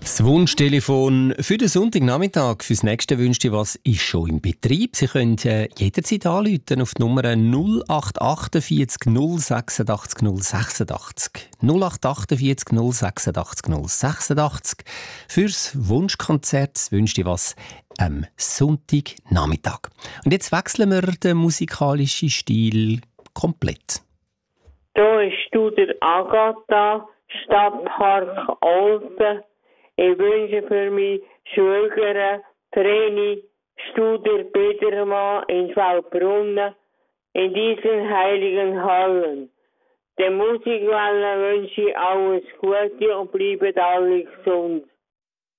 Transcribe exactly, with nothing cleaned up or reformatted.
Das Wunschtelefon für den Sonntagnachmittag. Fürs nächste Wünscht ihr was ist schon im Betrieb. Sie können äh, jederzeit anrufen auf die Nummer null acht achtundvierzig null sechsundachtzig null sechsundachtzig. null acht achtundvierzig null sechsundachtzig null sechsundachtzig. Fürs Wunschkonzert wünscht ihr was am Sonntagnachmittag. Und jetzt wechseln wir den musikalischen Stil komplett. Da ist du der Agatha, Stadtpark Olten. Ich wünsche für mich Schwägerin Vreni Studer Petermann in Waldbrunnen in diesen heiligen Hallen. Der Musikwelle wünsche ich alles Gute und bleiben alle gesund.